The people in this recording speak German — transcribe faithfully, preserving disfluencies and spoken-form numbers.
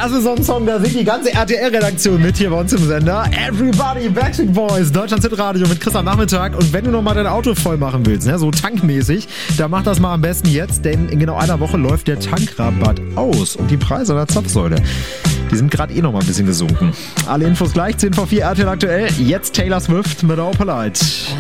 Das ist so ein Song, da singt die ganze R T L-Redaktion mit hier bei uns im Sender. Everybody, Backstreet Boys, Deutschlands Hitradio mit Chris am Nachmittag. Und wenn du noch mal dein Auto voll machen willst, ne, so tankmäßig, dann mach das mal am besten jetzt, denn in genau einer Woche läuft der Tankrabatt aus. Und die Preise an der Zapfsäule, die sind gerade eh noch mal ein bisschen gesunken. Alle Infos gleich, zehn vor vier R T L aktuell. Jetzt Taylor Swift mit Opalite.